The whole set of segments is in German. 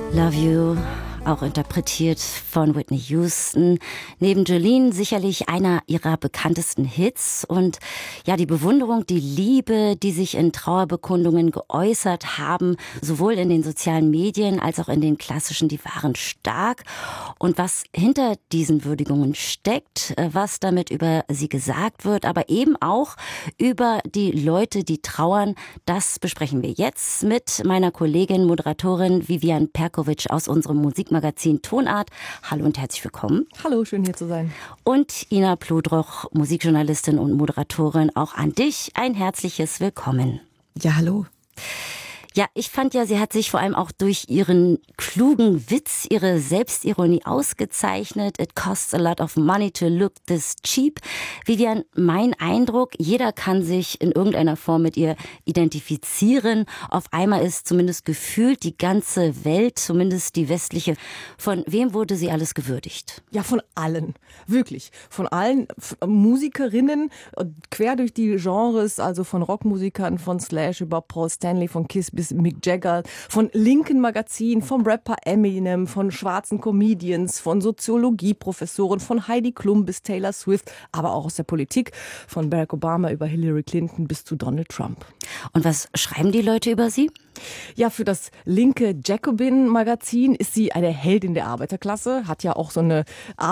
Love You, auch interpretiert von Whitney Houston. Neben Jolene sicherlich einer ihrer bekanntesten Hits. Und ja, die Bewunderung, die Liebe, die sich in Trauerbekundungen geäußert haben, sowohl in den sozialen Medien als auch in den klassischen, die waren stark. Und was hinter diesen Würdigungen steckt, was damit über sie gesagt wird, aber eben auch über die Leute, die trauern, das besprechen wir jetzt mit meiner Kollegin, Moderatorin Vivian Perkovic aus unserem Musikmagazin Tonart. Hallo und herzlich willkommen. Hallo, schön hier zu sein. Und Ina Pludroch, Musikjournalistin und Moderatorin, auch an dich ein herzliches Willkommen. Ja, hallo. Ja, ich fand ja, sie hat sich vor allem auch durch ihren klugen Witz, ihre Selbstironie ausgezeichnet. It costs a lot of money to look this cheap. Vivian, mein Eindruck, jeder kann sich in irgendeiner Form mit ihr identifizieren. Auf einmal ist zumindest gefühlt die ganze Welt, zumindest die westliche. Von wem wurde sie alles gewürdigt? Ja, von allen. Wirklich. Von allen Musikerinnen, quer durch die Genres, also von Rockmusikern, von Slash über Paul Stanley, von Kiss bis Mick Jagger, von linken Magazinen, vom Rapper Eminem, von schwarzen Comedians, von Soziologieprofessoren, von Heidi Klum bis Taylor Swift, aber auch aus der Politik, von Barack Obama über Hillary Clinton bis zu Donald Trump. Und was schreiben die Leute über sie? Ja, für das linke Jacobin-Magazin ist sie eine Heldin der Arbeiterklasse, hat ja auch so eine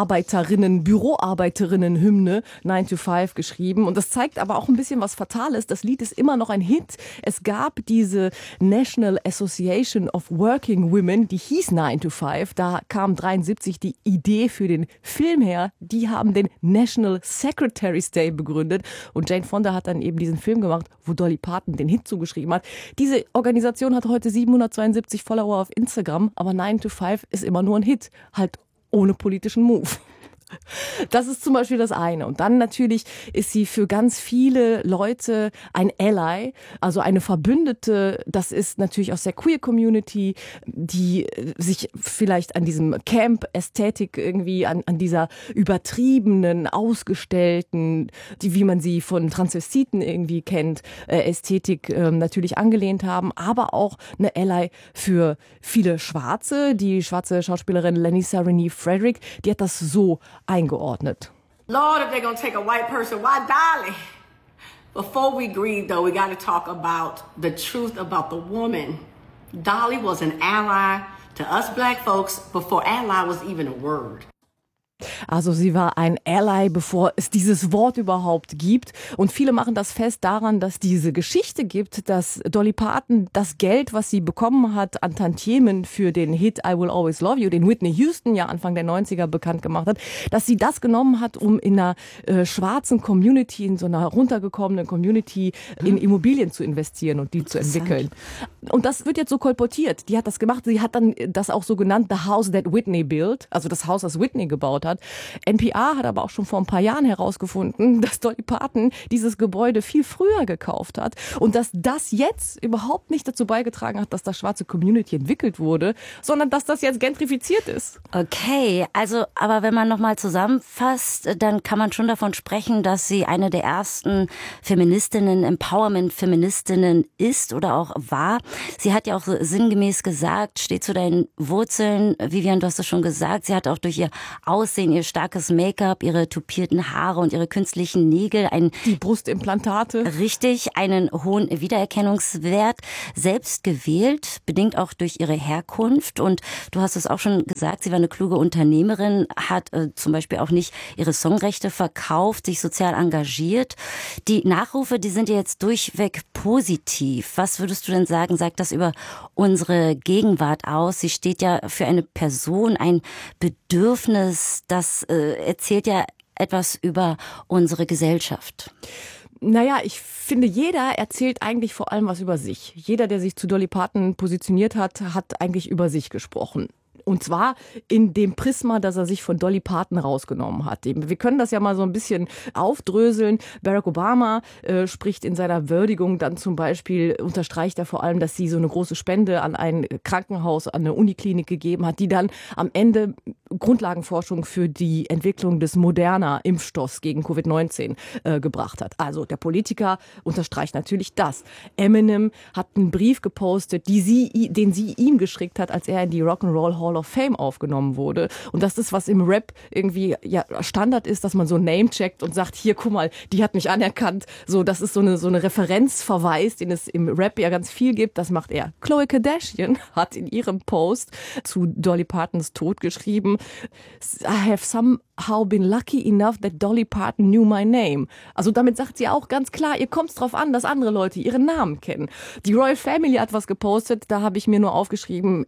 Büroarbeiterinnen-Hymne 9 to 5 geschrieben. Und das zeigt aber auch ein bisschen was Fatales. Das Lied ist immer noch ein Hit. Es gab diese National Association of Working Women, die hieß 9 to 5. Da kam 73 die Idee für den Film her. Die haben den National Secretary's Day begründet. Und Jane Fonda hat dann eben diesen Film gemacht, wo Dolly Parton den Hit zugeschrieben hat. Diese Organisation hat heute 772 Follower auf Instagram, aber 9 to 5 ist immer nur ein Hit, halt ohne politischen Move. Das ist zum Beispiel das eine. Und dann natürlich ist sie für ganz viele Leute ein Ally, also eine Verbündete. Das ist natürlich aus der Queer-Community, die sich vielleicht an diesem Camp-Ästhetik irgendwie, an dieser übertriebenen, ausgestellten, wie man sie von Transvestiten irgendwie kennt, Ästhetik natürlich angelehnt haben. Aber auch eine Ally für viele Schwarze. Die schwarze Schauspielerin Lenisa Renee Frederick, die hat das so eingeordnet. Lord, if they're gonna take a white person, why Dolly? Before we grieve, though, we got to talk about the truth about the woman. Dolly was an ally to us black folks before ally was even a word. Also sie war ein Ally, bevor es dieses Wort überhaupt gibt. Und viele machen das fest daran, dass diese Geschichte gibt, dass Dolly Parton das Geld, was sie bekommen hat an Tantiemen für den Hit I Will Always Love You, den Whitney Houston ja Anfang der 90er bekannt gemacht hat, dass sie das genommen hat, um in einer schwarzen Community, in so einer runtergekommenen Community in Immobilien zu investieren und die zu entwickeln. Und das wird jetzt so kolportiert. Die hat das gemacht. Sie hat dann das auch so genannt, The House That Whitney Built, also das Haus, das Whitney gebaut hat. NPR hat aber auch schon vor ein paar Jahren herausgefunden, dass Dolly Parton dieses Gebäude viel früher gekauft hat und dass das jetzt überhaupt nicht dazu beigetragen hat, dass das schwarze Community entwickelt wurde, sondern dass das jetzt gentrifiziert ist. Okay, also aber wenn man nochmal zusammenfasst, dann kann man schon davon sprechen, dass sie eine der ersten Feministinnen, Empowerment-Feministinnen ist oder auch war. Sie hat ja auch so sinngemäß gesagt, steht zu deinen Wurzeln, Vivian, du hast es schon gesagt, sie hat auch durch ihr Aussehen, ihr starkes Make-up, ihre tupierten Haare und ihre künstlichen Nägel, die Brustimplantate. Richtig, einen hohen Wiedererkennungswert, selbst gewählt, bedingt auch durch ihre Herkunft. Und du hast es auch schon gesagt, sie war eine kluge Unternehmerin, hat zum Beispiel auch nicht ihre Songrechte verkauft, sich sozial engagiert. Die Nachrufe, die sind ja jetzt durchweg positiv. Was würdest du denn sagen, sagt das über unsere Gegenwart aus? Sie steht ja für eine Person, ein Bedürfnis, das erzählt ja etwas über unsere Gesellschaft. Naja, ich finde, jeder erzählt eigentlich vor allem was über sich. Jeder, der sich zu Dolly Parton positioniert hat, hat eigentlich über sich gesprochen. Und zwar in dem Prisma, dass er sich von Dolly Parton rausgenommen hat. Wir können das ja mal so ein bisschen aufdröseln. Barack Obama spricht in seiner Würdigung dann zum Beispiel, unterstreicht er vor allem, dass sie so eine große Spende an ein Krankenhaus, an eine Uniklinik gegeben hat, die dann am Ende Grundlagenforschung für die Entwicklung des Moderna-Impfstoffs gegen Covid-19 gebracht hat. Also der Politiker unterstreicht natürlich das. Eminem hat einen Brief gepostet, den sie ihm geschickt hat, als er in die Rock'n'Roll Hall of Fame aufgenommen wurde. Und das ist, was im Rap irgendwie ja Standard ist, dass man so Name-checkt und sagt, hier, guck mal, die hat mich anerkannt. So, das ist so eine Referenzverweis, den es im Rap ja ganz viel gibt. Das macht er. Khloe Kardashian hat in ihrem Post zu Dolly Partons Tod geschrieben, I have somehow been lucky enough that Dolly Parton knew my name. Also damit sagt sie auch ganz klar, ihr kommt drauf an, dass andere Leute ihren Namen kennen. Die Royal Family hat was gepostet, da habe ich mir nur aufgeschrieben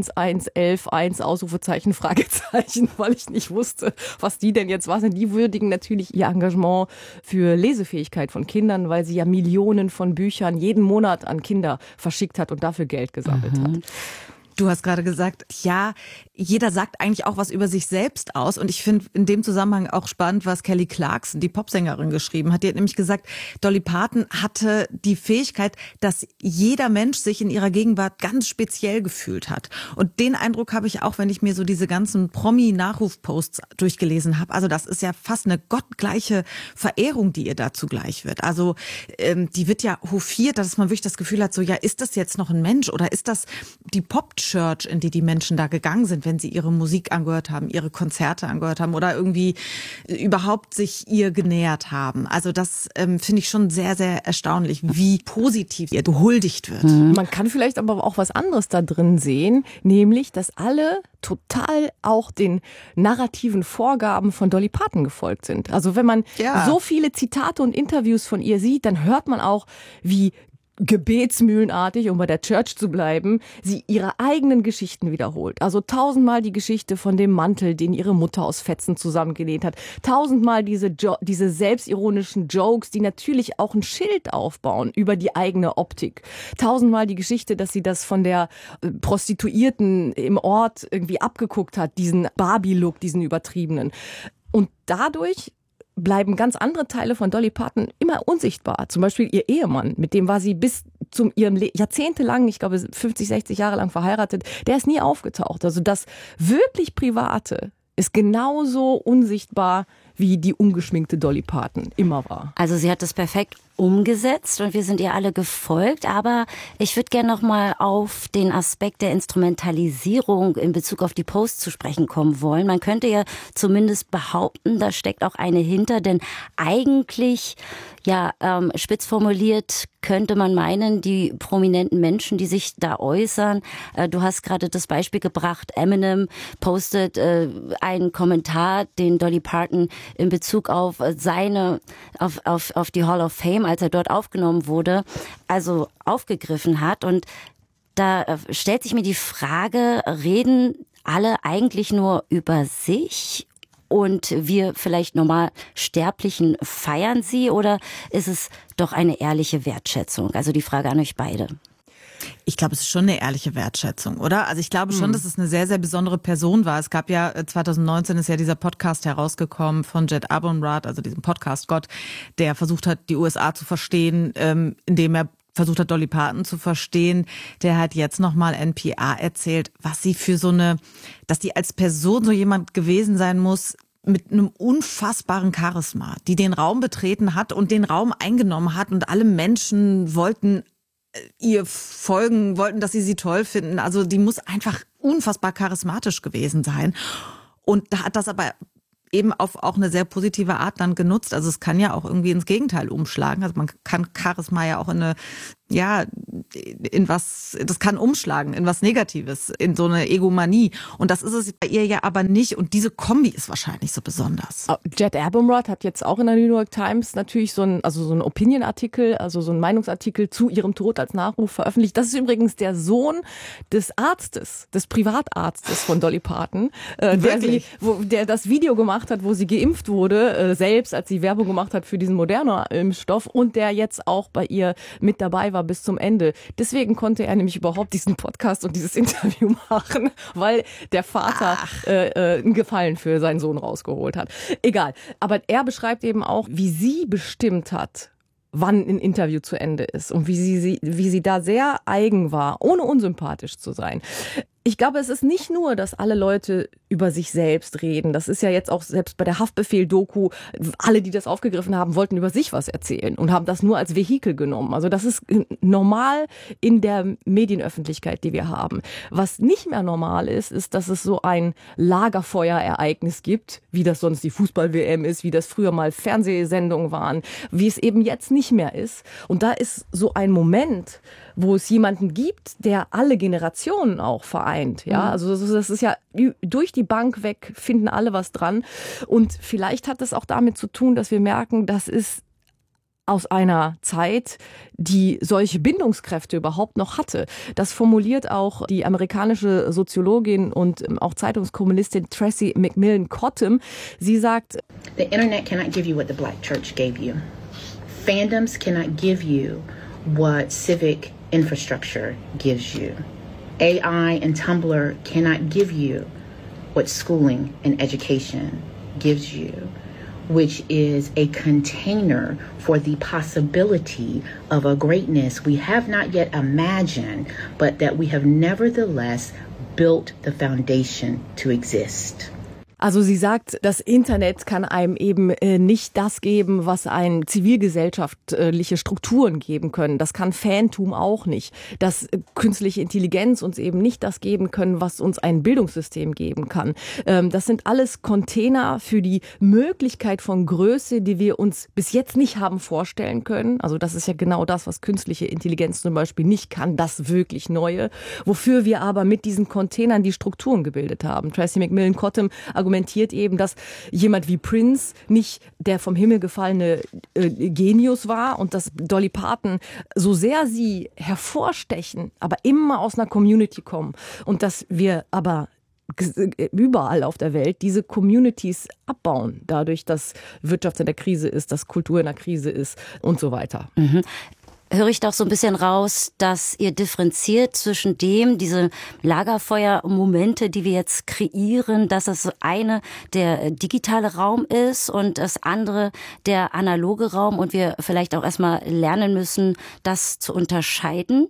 11111 Ausrufezeichen, Fragezeichen, weil ich nicht wusste, was die denn jetzt waren. Die würdigen natürlich ihr Engagement für Lesefähigkeit von Kindern, weil sie ja Millionen von Büchern jeden Monat an Kinder verschickt hat und dafür Geld gesammelt hat. Du hast gerade gesagt, ja, jeder sagt eigentlich auch was über sich selbst aus. Und ich finde in dem Zusammenhang auch spannend, was Kelly Clarkson, die Popsängerin, geschrieben hat. Die hat nämlich gesagt, Dolly Parton hatte die Fähigkeit, dass jeder Mensch sich in ihrer Gegenwart ganz speziell gefühlt hat. Und den Eindruck habe ich auch, wenn ich mir so diese ganzen Promi-Nachrufposts durchgelesen habe. Also das ist ja fast eine gottgleiche Verehrung, die ihr dazu gleich wird. Also die wird ja hofiert, dass man wirklich das Gefühl hat, so ja, ist das jetzt noch ein Mensch oder ist das die Pop-Church, in die Menschen da gegangen sind, wenn sie ihre Musik angehört haben, ihre Konzerte angehört haben oder irgendwie überhaupt sich ihr genähert haben. Also das finde ich schon sehr, sehr erstaunlich, wie positiv ihr gehuldigt wird. Man kann vielleicht aber auch was anderes da drin sehen, nämlich, dass alle total auch den narrativen Vorgaben von Dolly Parton gefolgt sind. Also wenn man so viele Zitate und Interviews von ihr sieht, dann hört man auch, wie gebetsmühlenartig, um bei der Church zu bleiben, sie ihre eigenen Geschichten wiederholt. Also 1000-mal die Geschichte von dem Mantel, den ihre Mutter aus Fetzen zusammengenäht hat. 1000-mal diese selbstironischen Jokes, die natürlich auch ein Schild aufbauen über die eigene Optik. 1000-mal die Geschichte, dass sie das von der Prostituierten im Ort irgendwie abgeguckt hat, diesen Barbie-Look, diesen übertriebenen. Und dadurch bleiben ganz andere Teile von Dolly Parton immer unsichtbar. Zum Beispiel ihr Ehemann, mit dem war sie bis zu ihrem jahrzehntelang, ich glaube 50, 60 Jahre lang verheiratet, der ist nie aufgetaucht. Also das wirklich Private ist genauso unsichtbar, wie die ungeschminkte Dolly Parton immer war. Also sie hat das perfekt umgesetzt und wir sind ihr alle gefolgt, aber ich würde gerne noch mal auf den Aspekt der Instrumentalisierung in Bezug auf die Posts zu sprechen kommen wollen. Man könnte ja zumindest behaupten, da steckt auch eine hinter, denn eigentlich, spitz formuliert, könnte man meinen, die prominenten Menschen, die sich da äußern, du hast gerade das Beispiel gebracht, Eminem postet einen Kommentar, den Dolly Parton in Bezug auf auf die Hall of Fame, als er dort aufgenommen wurde, also aufgegriffen hat. Und da stellt sich mir die Frage, reden alle eigentlich nur über sich und wir vielleicht normal Sterblichen feiern sie, oder ist es doch eine ehrliche Wertschätzung? Also die Frage an euch beide. Ich glaube, es ist schon eine ehrliche Wertschätzung, oder? Also ich glaube schon, dass es eine sehr, sehr besondere Person war. Es gab ja 2019 ist ja dieser Podcast herausgekommen von Jed Abumrad, also diesem Podcast-Gott, der versucht hat, die USA zu verstehen, indem er versucht hat, Dolly Parton zu verstehen. Der hat jetzt nochmal NPR erzählt, was sie für dass die als Person so jemand gewesen sein muss, mit einem unfassbaren Charisma, die den Raum betreten hat und den Raum eingenommen hat und alle Menschen wollten ihr folgen, wollten, dass sie toll finden. Also die muss einfach unfassbar charismatisch gewesen sein. Und da hat das aber eben auf auch eine sehr positive Art dann genutzt. Also es kann ja auch irgendwie ins Gegenteil umschlagen. Also man kann Charisma ja auch das kann umschlagen in was Negatives, in so eine Egomanie. Und das ist es bei ihr ja aber nicht. Und diese Kombi ist wahrscheinlich so besonders. Jed Abumrad hat jetzt auch in der New York Times natürlich so ein Opinion-Artikel, also so ein Meinungsartikel zu ihrem Tod als Nachruf veröffentlicht. Das ist übrigens der Sohn des Arztes, des Privatarztes von Dolly Parton, der das Video gemacht hat, wo sie geimpft wurde, selbst als sie Werbung gemacht hat für diesen Moderna-Impfstoff und der jetzt auch bei ihr mit dabei war bis zum Ende. Deswegen konnte er nämlich überhaupt diesen Podcast und dieses Interview machen, weil der Vater einen Gefallen für seinen Sohn rausgeholt hat. Egal. Aber er beschreibt eben auch, wie sie bestimmt hat, wann ein Interview zu Ende ist und wie sie da sehr eigen war, ohne unsympathisch zu sein. Ich glaube, es ist nicht nur, dass alle Leute über sich selbst reden. Das ist ja jetzt auch selbst bei der Haftbefehl-Doku, alle, die das aufgegriffen haben, wollten über sich was erzählen und haben das nur als Vehikel genommen. Also das ist normal in der Medienöffentlichkeit, die wir haben. Was nicht mehr normal ist, ist, dass es so ein Lagerfeuerereignis gibt, wie das sonst die Fußball-WM ist, wie das früher mal Fernsehsendungen waren, wie es eben jetzt nicht mehr ist. Und da ist so ein Moment, wo es jemanden gibt, der alle Generationen auch vereint. Ja, also das ist ja durch die Bank weg, finden alle was dran. Und vielleicht hat es auch damit zu tun, dass wir merken, das ist aus einer Zeit, die solche Bindungskräfte überhaupt noch hatte. Das formuliert auch die amerikanische Soziologin und auch Zeitungskommunistin Tracy McMillan Cottom. Sie sagt, The internet cannot give you what the black church gave you. Fandoms cannot give you what civic infrastructure gives you. AI and Tumblr cannot give you what schooling and education gives you, which is a container for the possibility of a greatness we have not yet imagined, but that we have nevertheless built the foundation to exist. Also sie sagt, das Internet kann einem eben nicht das geben, was einen zivilgesellschaftliche Strukturen geben können. Das kann Fantum auch nicht. Dass künstliche Intelligenz uns eben nicht das geben können, was uns ein Bildungssystem geben kann. Das sind alles Container für die Möglichkeit von Größe, die wir uns bis jetzt nicht haben vorstellen können. Also das ist ja genau das, was künstliche Intelligenz zum Beispiel nicht kann, das wirklich Neue. Wofür wir aber mit diesen Containern die Strukturen gebildet haben. Tracy McMillan Cottom argumentiert eben, dass jemand wie Prince nicht der vom Himmel gefallene Genius war und dass Dolly Parton, so sehr sie hervorstechen, aber immer aus einer Community kommen und dass wir aber überall auf der Welt diese Communities abbauen, dadurch, dass Wirtschaft in der Krise ist, dass Kultur in der Krise ist und so weiter. Mhm. Höre ich doch so ein bisschen raus, dass ihr differenziert zwischen diese Lagerfeuermomente, die wir jetzt kreieren, dass das eine der digitale Raum ist und das andere der analoge Raum und wir vielleicht auch erstmal lernen müssen, das zu unterscheiden?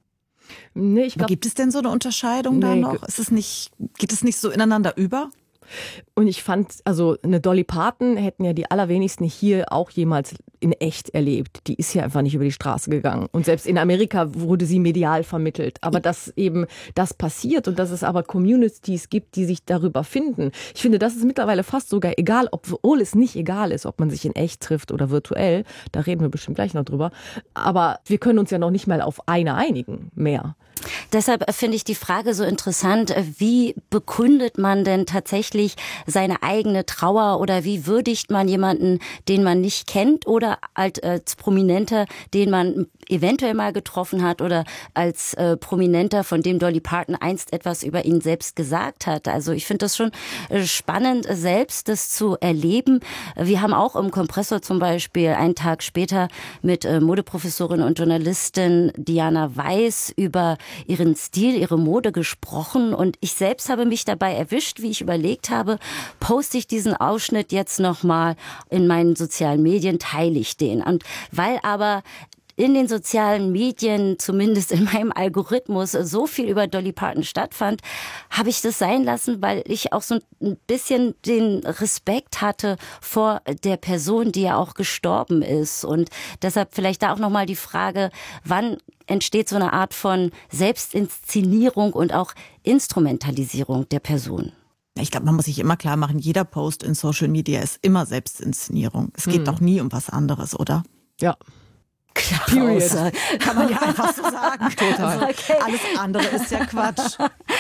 Nee, ich glaub, gibt es denn so eine Unterscheidung da noch? Geht es nicht so ineinander über? Und ich fand, also eine Dolly Parton hätten ja die allerwenigsten hier auch jemals in echt erlebt. Die ist ja einfach nicht über die Straße gegangen. Und selbst in Amerika wurde sie medial vermittelt. Aber dass eben das passiert und dass es aber Communities gibt, die sich darüber finden. Ich finde, das ist mittlerweile fast sogar egal, obwohl es nicht egal ist, ob man sich in echt trifft oder virtuell. Da reden wir bestimmt gleich noch drüber. Aber wir können uns ja noch nicht mal auf eine einigen mehr. Deshalb finde ich die Frage so interessant, wie bekundet man denn tatsächlich seine eigene Trauer oder wie würdigt man jemanden, den man nicht kennt oder als Prominenter, den man eventuell mal getroffen hat oder als Prominenter, von dem Dolly Parton einst etwas über ihn selbst gesagt hat. Also ich finde das schon spannend, selbst das zu erleben. Wir haben auch im Kompressor zum Beispiel einen Tag später mit Modeprofessorin und Journalistin Diana Weiß über ihren Stil, ihre Mode gesprochen und ich selbst habe mich dabei erwischt, wie ich überlegt habe, poste ich diesen Ausschnitt jetzt nochmal in meinen sozialen Medien, teile ich den. Und weil aber in den sozialen Medien, zumindest in meinem Algorithmus, so viel über Dolly Parton stattfand, habe ich das sein lassen, weil ich auch so ein bisschen den Respekt hatte vor der Person, die ja auch gestorben ist. Und deshalb vielleicht da auch nochmal die Frage, wann entsteht so eine Art von Selbstinszenierung und auch Instrumentalisierung der Person? Ich glaube, man muss sich immer klar machen, jeder Post in Social Media ist immer Selbstinszenierung. Es geht doch nie um was anderes, oder? Ja. Klar, kann man ja einfach so sagen. Total. Okay. Alles andere ist ja Quatsch.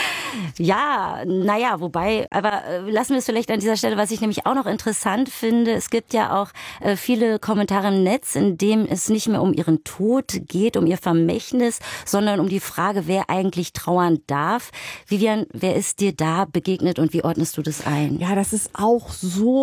Ja, naja, wobei, aber lassen wir es vielleicht an dieser Stelle, was ich nämlich auch noch interessant finde. Es gibt ja auch viele Kommentare im Netz, in dem es nicht mehr um ihren Tod geht, um ihr Vermächtnis, sondern um die Frage, wer eigentlich trauern darf. Vivian, wer ist dir da begegnet und wie ordnest du das ein? Ja, das ist auch so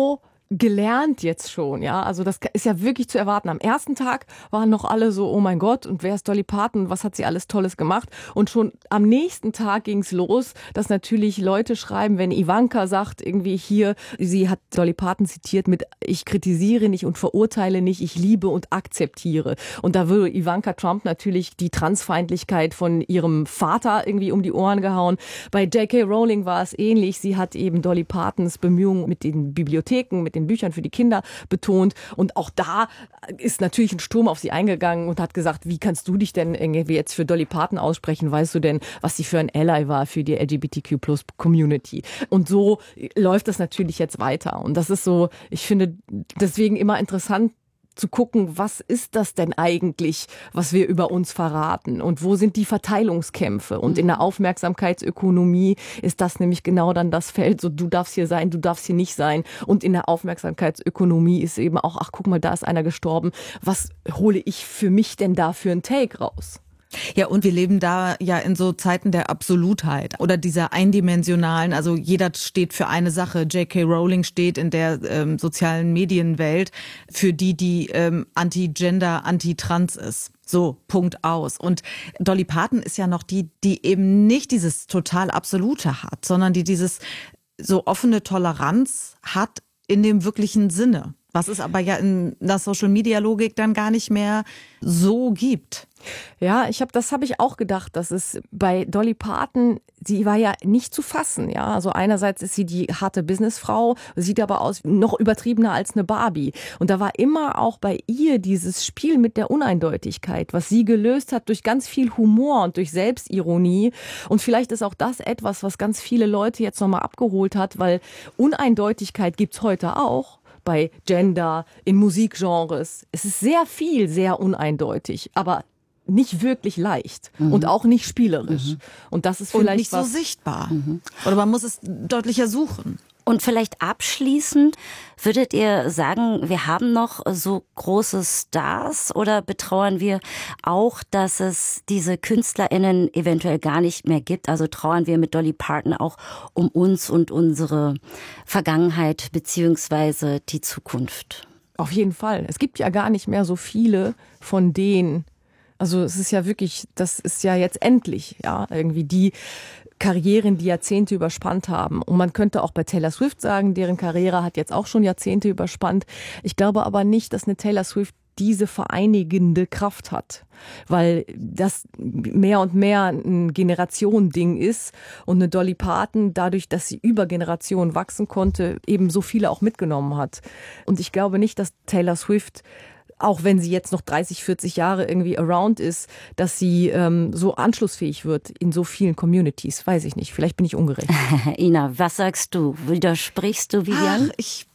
gelernt jetzt schon, ja. Also das ist ja wirklich zu erwarten. Am ersten Tag waren noch alle so, oh mein Gott, und wer ist Dolly Parton? Was hat sie alles Tolles gemacht? Und schon am nächsten Tag ging's los, dass natürlich Leute schreiben, wenn Ivanka sagt, irgendwie hier, sie hat Dolly Parton zitiert mit, ich kritisiere nicht und verurteile nicht, ich liebe und akzeptiere. Und da würde Ivanka Trump natürlich die Transfeindlichkeit von ihrem Vater irgendwie um die Ohren gehauen. Bei J.K. Rowling war es ähnlich. Sie hat eben Dolly Partons Bemühungen mit den Bibliotheken, mit den Büchern für die Kinder betont. Und auch da ist natürlich ein Sturm auf sie eingegangen und hat gesagt, wie kannst du dich denn irgendwie jetzt für Dolly Parton aussprechen? Weißt du denn, was sie für ein Ally war für die LGBTQ+-Community? Und so läuft das natürlich jetzt weiter. Und das ist so, ich finde deswegen immer interessant, zu gucken, was ist das denn eigentlich, was wir über uns verraten und wo sind die Verteilungskämpfe? Und in der Aufmerksamkeitsökonomie ist das nämlich genau dann das Feld, so du darfst hier sein, du darfst hier nicht sein. Und in der Aufmerksamkeitsökonomie ist eben auch, ach guck mal, da ist einer gestorben, was hole ich für mich denn da für einen Take raus? Ja, und wir leben da ja in so Zeiten der Absolutheit oder dieser eindimensionalen, also jeder steht für eine Sache. J.K. Rowling steht in der sozialen Medienwelt für die anti-Gender, anti-trans ist. So, Punkt aus. Und Dolly Parton ist ja noch die eben nicht dieses total Absolute hat, sondern die dieses so offene Toleranz hat in dem wirklichen Sinne. Was es aber ja in der Social-Media-Logik dann gar nicht mehr so gibt. Ja, das habe ich auch gedacht, dass es bei Dolly Parton, sie war ja nicht zu fassen, ja. Also einerseits ist sie die harte Businessfrau, sieht aber aus noch übertriebener als eine Barbie. Und da war immer auch bei ihr dieses Spiel mit der Uneindeutigkeit, was sie gelöst hat durch ganz viel Humor und durch Selbstironie. Und vielleicht ist auch das etwas, was ganz viele Leute jetzt nochmal abgeholt hat, weil Uneindeutigkeit gibt's heute auch. Bei Gender, in Musikgenres. Es ist sehr viel, sehr uneindeutig, aber nicht wirklich leicht und auch nicht spielerisch. Und das ist vielleicht und nicht so sichtbar. Oder man muss es deutlicher suchen. Und vielleicht abschließend, würdet ihr sagen, wir haben noch so große Stars oder betrauern wir auch, dass es diese KünstlerInnen eventuell gar nicht mehr gibt? Also trauern wir mit Dolly Parton auch um uns und unsere Vergangenheit beziehungsweise die Zukunft? Auf jeden Fall. Es gibt ja gar nicht mehr so viele von denen. Also es ist ja wirklich, das ist ja jetzt endlich, ja, irgendwie die Karrieren, die Jahrzehnte überspannt haben. Und man könnte auch bei Taylor Swift sagen, deren Karriere hat jetzt auch schon Jahrzehnte überspannt. Ich glaube aber nicht, dass eine Taylor Swift diese vereinigende Kraft hat, weil das mehr und mehr ein Generationending ist und eine Dolly Parton, dadurch, dass sie über Generationen wachsen konnte, eben so viele auch mitgenommen hat. Und ich glaube nicht, dass Taylor Swift, auch wenn sie jetzt noch 30, 40 Jahre irgendwie around ist, dass sie so anschlussfähig wird in so vielen Communities. Weiß ich nicht. Vielleicht bin ich ungerecht. Ina, was sagst du? Widersprichst du, Vivian?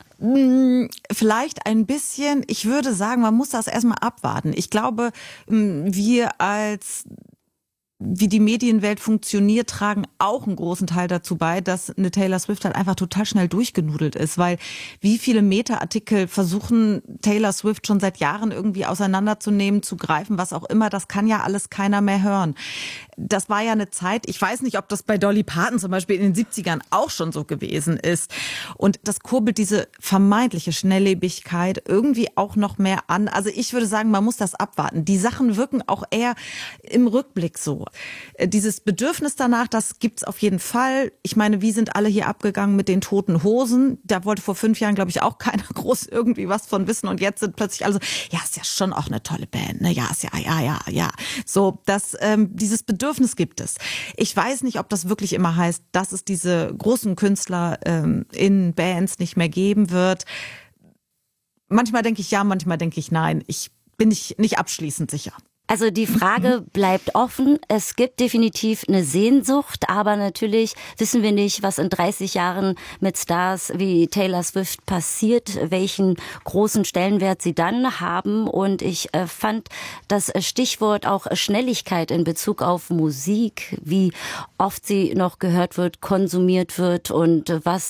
Vielleicht ein bisschen. Ich würde sagen, man muss das erstmal abwarten. Ich glaube, wir als wie die Medienwelt funktioniert, tragen auch einen großen Teil dazu bei, dass eine Taylor Swift halt einfach total schnell durchgenudelt ist, weil wie viele Meta-Artikel versuchen Taylor Swift schon seit Jahren irgendwie auseinanderzunehmen, zu greifen, was auch immer, das kann ja alles keiner mehr hören. Das war ja eine Zeit, ich weiß nicht, ob das bei Dolly Parton zum Beispiel in den 70ern auch schon so gewesen ist. Und das kurbelt diese vermeintliche Schnelllebigkeit irgendwie auch noch mehr an. Also ich würde sagen, man muss das abwarten. Die Sachen wirken auch eher im Rückblick so. Dieses Bedürfnis danach, das gibt's auf jeden Fall. Ich meine, wie sind alle hier abgegangen mit den Toten Hosen? Da wollte vor 5 Jahren, glaube ich, auch keiner groß irgendwie was von wissen. Und jetzt sind plötzlich alle so, ja, ist ja schon auch eine tolle Band. Ne? Ja, ist ja. So, dieses Bedürfnis gibt es. Ich weiß nicht, ob das wirklich immer heißt, dass es diese großen Künstler in Bands nicht mehr geben wird. Manchmal denke ich ja, manchmal denke ich nein. Ich bin nicht abschließend sicher. Also die Frage bleibt offen. Es gibt definitiv eine Sehnsucht, aber natürlich wissen wir nicht, was in 30 Jahren mit Stars wie Taylor Swift passiert, welchen großen Stellenwert sie dann haben. Und ich fand das Stichwort auch Schnelligkeit in Bezug auf Musik, wie oft sie noch gehört wird, konsumiert wird und was